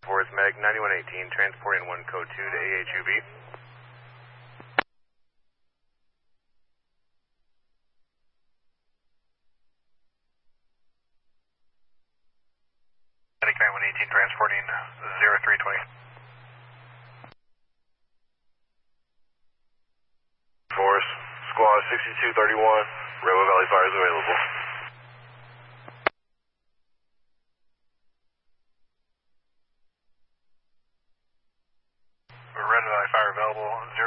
Forest Meg 9118, transporting 1 code 2 to AHUB. Medic 9118, transporting 0320. Forest, squad 6231, Rainbow Valley Fire is available. Red Valley Fire available,